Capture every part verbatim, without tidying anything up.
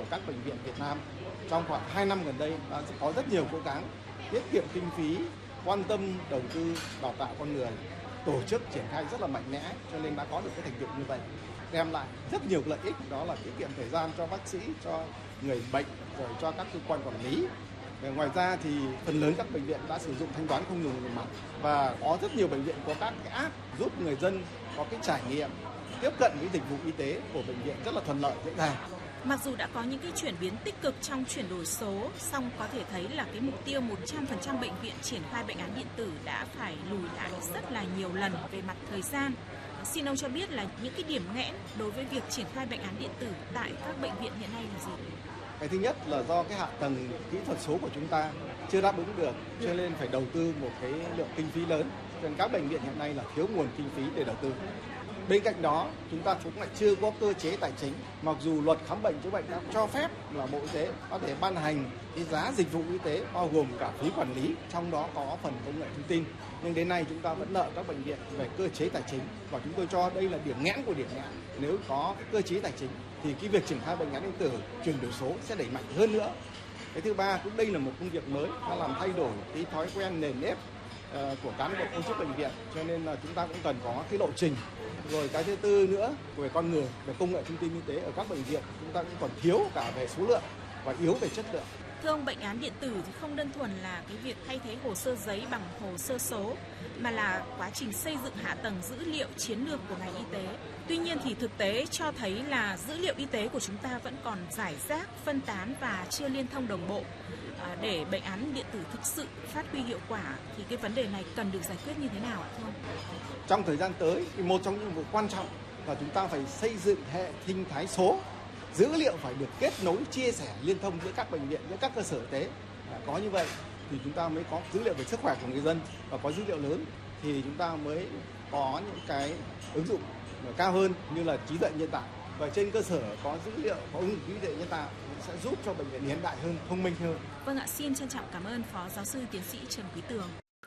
các bệnh viện Việt Nam trong khoảng hai năm gần đây đã có rất nhiều cố gắng tiết kiệm kinh phí, quan tâm đầu tư đào tạo con người, tổ chức triển khai rất là mạnh mẽ, cho nên đã có được cái thành tựu như vậy, đem lại rất nhiều lợi ích, đó là tiết kiệm thời gian cho bác sĩ, cho người bệnh, rồi cho các cơ quan quản lý. Ngoài ra thì phần lớn các bệnh viện đã sử dụng thanh toán không dùng tiền mặt và có rất nhiều bệnh viện có các cái app giúp người dân có cái trải nghiệm tiếp cận với dịch vụ y tế của bệnh viện rất là thuận lợi, dễ dàng. Mặc dù đã có những cái chuyển biến tích cực trong chuyển đổi số, song có thể thấy là cái mục tiêu một trăm phần trăm bệnh viện triển khai bệnh án điện tử đã phải lùi lại rất là nhiều lần về mặt thời gian. Xin ông cho biết là những cái điểm nghẽn đối với việc triển khai bệnh án điện tử tại các bệnh viện hiện nay là gì? Cái thứ nhất là do cái hạ tầng kỹ thuật số của chúng ta chưa đáp ứng được, cho nên phải đầu tư một cái lượng kinh phí lớn. Cho nên các bệnh viện hiện nay là thiếu nguồn kinh phí để đầu tư. Bên cạnh đó, chúng ta cũng lại chưa có cơ chế tài chính. Mặc dù luật khám bệnh chữa bệnh đã cho phép là Bộ Y tế có thể ban hành cái giá dịch vụ y tế bao gồm cả phí quản lý, trong đó có phần công nghệ thông tin. Nhưng đến nay chúng ta vẫn nợ các bệnh viện về cơ chế tài chính và chúng tôi cho đây là điểm nghẽn của điểm nghẽn. Nếu có cơ chế tài chính thì cái việc triển khai bệnh án điện tử, chuyển đổi số sẽ đẩy mạnh hơn nữa. Cái thứ ba cũng đây là một công việc mới, nó làm thay đổi cái thói quen nền nếp của cán bộ công chức bệnh viện, cho nên là chúng ta cũng cần có cái lộ trình. Rồi cái thứ tư nữa về con người, về công nghệ thông tin y tế ở các bệnh viện chúng ta cũng còn thiếu cả về số lượng và yếu về chất lượng. Thưa ông, bệnh án điện tử thì không đơn thuần là cái việc thay thế hồ sơ giấy bằng hồ sơ số, mà là quá trình xây dựng hạ tầng dữ liệu chiến lược của ngành y tế. Tuy nhiên thì thực tế cho thấy là dữ liệu y tế của chúng ta vẫn còn rải rác, phân tán và chưa liên thông đồng bộ. À, để bệnh án điện tử thực sự phát huy hiệu quả thì cái vấn đề này cần được giải quyết như thế nào ạ thưa ông? Trong thời gian tới thì một trong những nhiệm vụ quan trọng là chúng ta phải xây dựng hệ sinh thái số. Dữ liệu phải được kết nối, chia sẻ, liên thông giữa các bệnh viện, giữa các cơ sở y tế. À, có như vậy thì chúng ta mới có dữ liệu về sức khỏe của người dân và có dữ liệu lớn thì chúng ta mới có những cái ứng dụng cao hơn như là trí tuệ nhân tạo. Và trên cơ sở có dữ liệu, có ứng dụng trí tuệ nhân tạo sẽ giúp cho bệnh viện hiện đại hơn, thông minh hơn. Vâng ạ, xin trân trọng cảm ơn Phó Giáo sư Tiến sĩ Trần Quý Tường.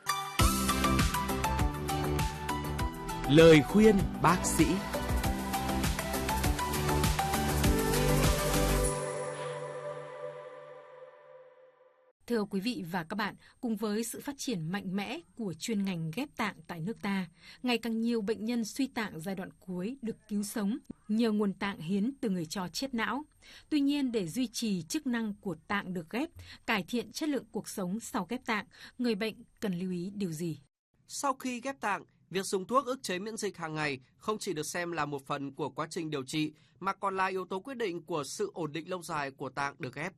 Lời khuyên bác sĩ. Thưa quý vị và các bạn, cùng với sự phát triển mạnh mẽ của chuyên ngành ghép tạng tại nước ta, ngày càng nhiều bệnh nhân suy tạng giai đoạn cuối được cứu sống nhờ nguồn tạng hiến từ người cho chết não. Tuy nhiên, để duy trì chức năng của tạng được ghép, cải thiện chất lượng cuộc sống sau ghép tạng, người bệnh cần lưu ý điều gì? Sau khi ghép tạng, việc dùng thuốc ức chế miễn dịch hàng ngày không chỉ được xem là một phần của quá trình điều trị, mà còn là yếu tố quyết định của sự ổn định lâu dài của tạng được ghép.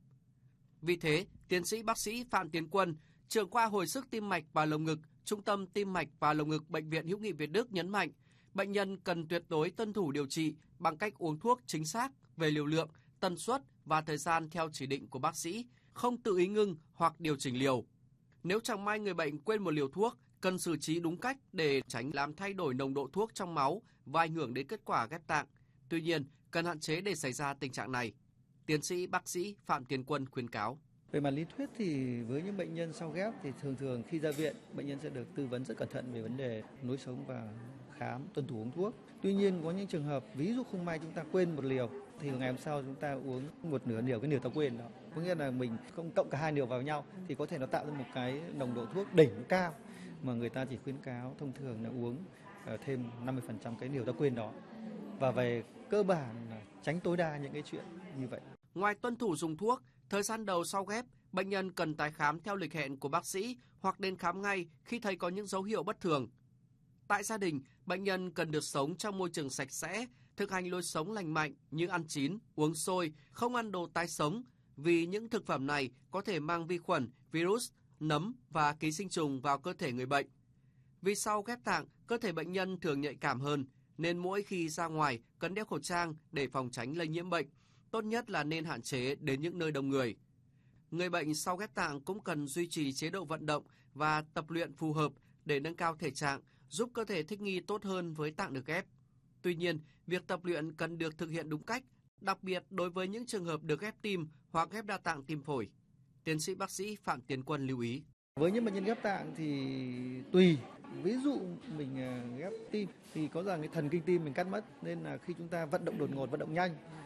Vì thế, tiến sĩ bác sĩ Phạm Tiến Quân, trưởng khoa hồi sức tim mạch và lồng ngực, Trung tâm Tim mạch và Lồng ngực Bệnh viện Hữu nghị Việt Đức nhấn mạnh, bệnh nhân cần tuyệt đối tuân thủ điều trị bằng cách uống thuốc chính xác về liều lượng, tần suất và thời gian theo chỉ định của bác sĩ, không tự ý ngưng hoặc điều chỉnh liều. Nếu chẳng may người bệnh quên một liều thuốc, cần xử trí đúng cách để tránh làm thay đổi nồng độ thuốc trong máu và ảnh hưởng đến kết quả ghép tạng. Tuy nhiên, cần hạn chế để xảy ra tình trạng này. Tiến sĩ bác sĩ Phạm Tiến Quân khuyến cáo. Về mặt lý thuyết thì với những bệnh nhân sau ghép thì thường thường khi ra viện, bệnh nhân sẽ được tư vấn rất cẩn thận về vấn đề lối sống và khám, tuân thủ uống thuốc. Tuy nhiên có những trường hợp ví dụ không may chúng ta quên một liều thì ngày hôm sau chúng ta uống một nửa liều cái liều ta quên đó. Có nghĩa là mình không cộng cả hai liều vào nhau thì có thể nó tạo ra một cái nồng độ thuốc đỉnh cao mà người ta chỉ khuyến cáo thông thường là uống thêm năm mươi phần trăm cái liều ta quên đó. Và về cơ bản là tránh tối đa những cái chuyện như vậy. Ngoài tuân thủ dùng thuốc, thời gian đầu sau ghép, bệnh nhân cần tái khám theo lịch hẹn của bác sĩ hoặc đến khám ngay khi thấy có những dấu hiệu bất thường. Tại gia đình, bệnh nhân cần được sống trong môi trường sạch sẽ, thực hành lối sống lành mạnh như ăn chín, uống sôi, không ăn đồ tái sống, vì những thực phẩm này có thể mang vi khuẩn, virus, nấm và ký sinh trùng vào cơ thể người bệnh. Vì sau ghép tạng, cơ thể bệnh nhân thường nhạy cảm hơn, nên mỗi khi ra ngoài cần đeo khẩu trang để phòng tránh lây nhiễm bệnh. Tốt nhất là nên hạn chế đến những nơi đông người. Người bệnh sau ghép tạng cũng cần duy trì chế độ vận động và tập luyện phù hợp để nâng cao thể trạng, giúp cơ thể thích nghi tốt hơn với tạng được ghép. Tuy nhiên, việc tập luyện cần được thực hiện đúng cách, đặc biệt đối với những trường hợp được ghép tim hoặc ghép đa tạng tim phổi. Tiến sĩ bác sĩ Phạm Tiến Quân lưu ý. Với những bệnh nhân ghép tạng thì tùy. Ví dụ mình ghép tim thì có rằng cái thần kinh tim mình cắt mất, nên là khi chúng ta vận động đột ngột, vận động nhanh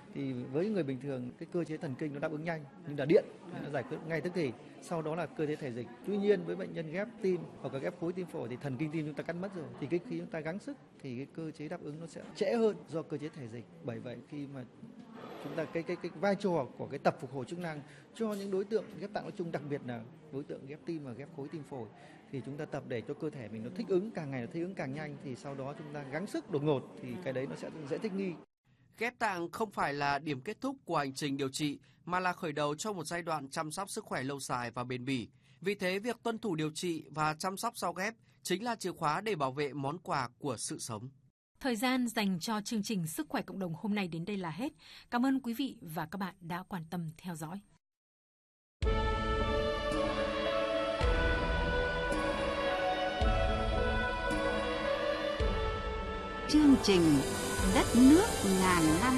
Thì với người bình thường cái cơ chế thần kinh nó đáp ứng nhanh, nhưng là điện nó giải quyết ngay tức thì. Sau đó là cơ chế thể dịch. Tuy nhiên với bệnh nhân ghép tim hoặc là ghép khối tim phổi thì thần kinh tim chúng ta cắt mất rồi. Thì cái khi chúng ta gắng sức thì cái cơ chế đáp ứng nó sẽ trễ hơn do cơ chế thể dịch. Bởi vậy khi mà chúng ta cái cái cái vai trò của cái tập phục hồi chức năng cho những đối tượng ghép tạng nói chung, đặc biệt là đối tượng ghép tim và ghép khối tim phổi, thì chúng ta tập để cho cơ thể mình nó thích ứng, càng ngày nó thích ứng càng nhanh, thì sau đó chúng ta gắng sức đột ngột thì cái đấy nó sẽ dễ thích nghi. Ghép tạng không phải là điểm kết thúc của hành trình điều trị mà là khởi đầu cho một giai đoạn chăm sóc sức khỏe lâu dài và bền bỉ. Vì thế, việc tuân thủ điều trị và chăm sóc sau ghép chính là chìa khóa để bảo vệ món quà của sự sống. Thời gian dành cho chương trình Sức khỏe cộng đồng hôm nay đến đây là hết. Cảm ơn quý vị và các bạn đã quan tâm theo dõi. Chương trình Đất nước ngàn năm